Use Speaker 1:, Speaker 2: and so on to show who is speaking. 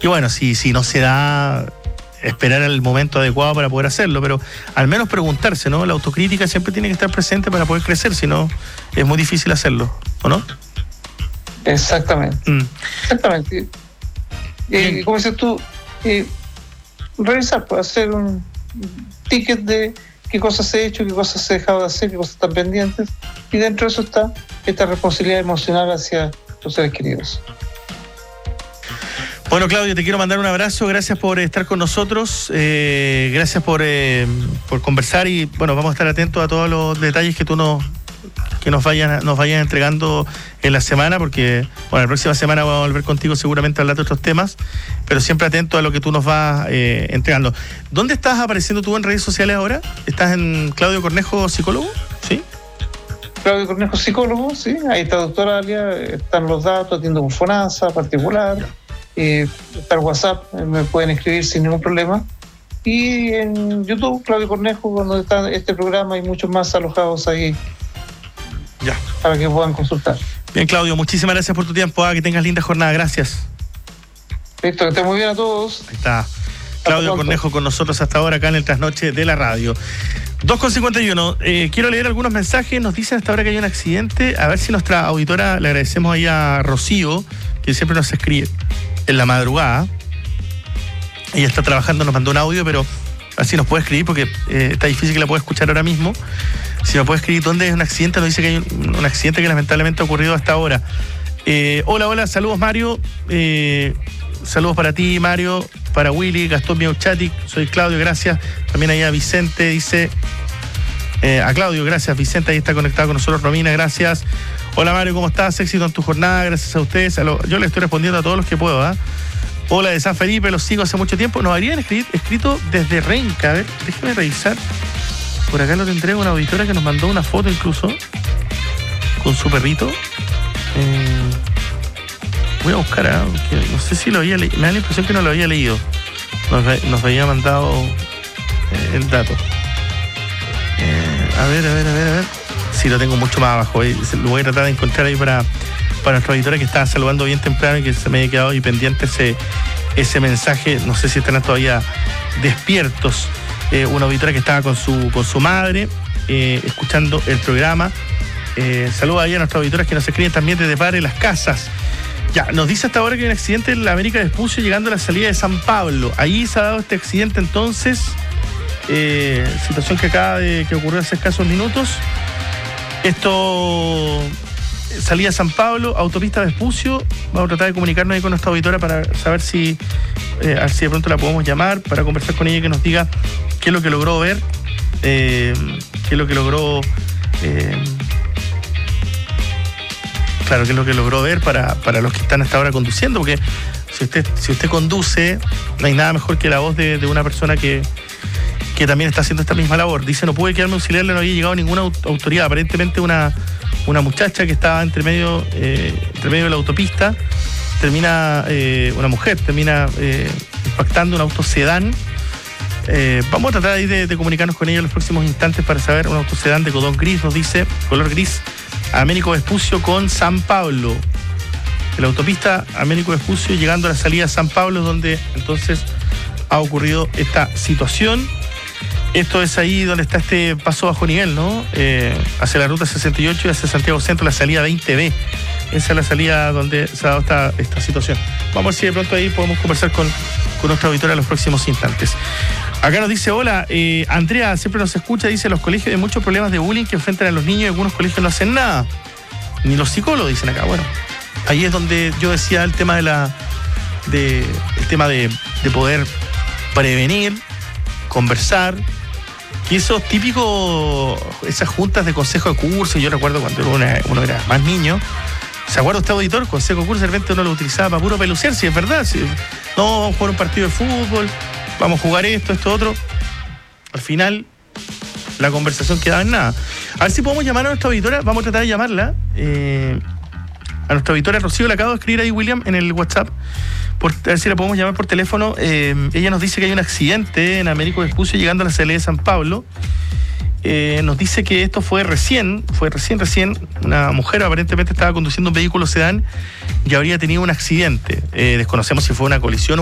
Speaker 1: Y bueno, si no se da, esperar el momento adecuado para poder hacerlo, pero al menos preguntarse, ¿no? La autocrítica siempre tiene que estar presente para poder crecer, si no es muy difícil hacerlo, ¿o no?
Speaker 2: Exactamente. Exactamente. Como dices tú, revisar, pues, hacer un ticket de qué cosas se ha hecho, qué cosas se ha dejado de hacer, qué cosas están pendientes, y dentro de eso está esta responsabilidad emocional hacia tus seres queridos.
Speaker 1: Bueno, Claudio, te quiero mandar un abrazo, gracias por estar con nosotros, gracias por conversar, y bueno, vamos a estar atentos a todos los detalles que tú nos vayan entregando en la semana, porque bueno, la próxima semana vamos a volver contigo seguramente a hablar de otros temas, pero siempre atento a lo que tú nos vas entregando. ¿Dónde estás apareciendo tú en redes sociales ahora? ¿Estás en Claudio Cornejo, psicólogo? ¿Sí?
Speaker 2: Claudio Cornejo, psicólogo, sí, ahí está doctora Alia, están los datos, atiendo con FONASA particular, está el WhatsApp, me pueden escribir sin ningún problema. Y en YouTube, Claudio Cornejo, donde está este programa y muchos más alojados ahí.
Speaker 1: Ya.
Speaker 2: Para que puedan consultar.
Speaker 1: Bien, Claudio, muchísimas gracias por tu tiempo. Que tengas linda jornada. Gracias.
Speaker 2: Listo, que estén muy bien a todos.
Speaker 1: Ahí está. Claudio Cornejo con nosotros hasta ahora acá en el Trasnoche de la Radio. 2:51. Quiero leer algunos mensajes. Nos dicen hasta ahora que hay un accidente. A ver si nuestra auditora, le agradecemos ahí a Rocío, que siempre nos escribe en la madrugada. Ella está trabajando, nos mandó un audio, pero así nos puede escribir porque está difícil que la pueda escuchar ahora mismo. Si me puede escribir dónde es un accidente, nos dice que hay un accidente que lamentablemente ha ocurrido hasta ahora. Hola, saludos Mario. Saludos para ti, Mario, para Willy, Gastón Miauchatic, soy Claudio, gracias. También ahí a Vicente, dice, a Claudio, gracias. Vicente ahí está conectado con nosotros. Romina, gracias. Hola Mario, ¿cómo estás? Éxito en tu jornada, gracias a ustedes. Yo le estoy respondiendo a todos los que puedo, ¿eh? Hola de San Felipe, los sigo hace mucho tiempo. Nos habrían escrito desde Renca. A ver, déjeme revisar. Por acá lo tendré, una auditora que nos mandó una foto incluso con su perrito. Voy a buscar, no sé si lo había leído. Me da la impresión que no lo había leído. Nos había mandado el dato. A ver. Sí, lo tengo mucho más abajo. Lo voy a tratar de encontrar ahí para nuestra auditora que estaba saludando bien temprano y que se me había quedado ahí pendiente ese mensaje. No sé si están todavía despiertos. Una auditora que estaba con su madre escuchando el programa. Saludos ahí a nuestras auditoras que nos escriben también desde Padre Las Casas. Ya, nos dice hasta ahora que hay un accidente en la América Vespucio llegando a la salida de San Pablo. Ahí se ha dado este accidente entonces, situación que ocurrió hace escasos minutos. Esto, salida de San Pablo, autopista Vespucio. Vamos a tratar de comunicarnos ahí con nuestra auditora para saber si a ver si de pronto la podemos llamar para conversar con ella y que nos diga qué es lo que logró ver, qué es lo que logró ver para los que están hasta ahora conduciendo, porque si usted conduce, no hay nada mejor que la voz de una persona que también está haciendo esta misma labor. Dice, no pude quedarme auxiliar, no había llegado ninguna autoridad. Aparentemente una muchacha que estaba entre medio de la autopista, una mujer termina impactando un auto sedán. Vamos a tratar ahí de comunicarnos con ella en los próximos instantes para saber. Un auto sedán de color gris, nos dice, color gris, Américo Vespucio con San Pablo. La autopista Américo Vespucio llegando a la salida de San Pablo, donde entonces ha ocurrido esta situación. Esto es ahí donde está este paso bajo nivel, ¿no? Hacia la ruta 68 y hacia Santiago Centro, la salida 20B. Esa es la salida donde se ha dado esta situación. Vamos a ver si de pronto ahí podemos conversar con nuestra auditora en los próximos instantes. Acá nos dice, hola, Andrea, siempre nos escucha, dice, los colegios hay muchos problemas de bullying que enfrentan a los niños y algunos colegios no hacen nada. Ni los psicólogos dicen acá. Bueno, ahí es donde yo decía el tema de poder prevenir, conversar, que esos típicos, esas juntas de consejo de curso, yo recuerdo cuando uno era más niño, ¿se acuerda usted, auditor? Consejo de curso, de repente uno lo utilizaba para puro pelucear, si es verdad. Si, no, vamos a jugar un partido de fútbol, vamos a jugar esto, otro. Al final, la conversación quedaba en nada. A ver si podemos llamar a nuestra auditora, vamos a tratar de llamarla. A nuestra auditora Rocío, le acabo de escribir ahí, William, en el WhatsApp, a ver si la podemos llamar por teléfono. Ella nos dice que hay un accidente en Américo Vespucio llegando a la salida de San Pablo. Nos dice que esto fue recién. Una mujer aparentemente estaba conduciendo un vehículo sedán y habría tenido un accidente. Desconocemos si fue una colisión